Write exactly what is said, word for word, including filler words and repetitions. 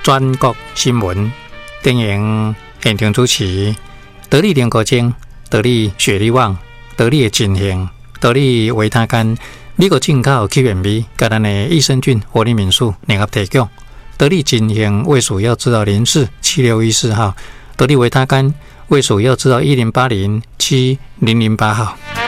全国新闻电影现场主持，得力联国精、得力雪力旺、得力的进行、得力维他甘、美国进口 Q M B， 甲咱的益生菌活力民宿联合提供。得力进行胃鼠药指导零四七六一四号，得力维他甘胃鼠药指导一零八零七零零八号。